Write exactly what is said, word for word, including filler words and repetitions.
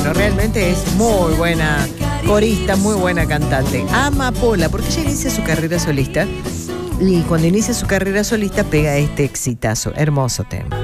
bueno, realmente es muy buena corista, muy buena cantante. Amapola, porque ella inicia su carrera solista y cuando inicia su carrera solista pega este exitazo, hermoso tema.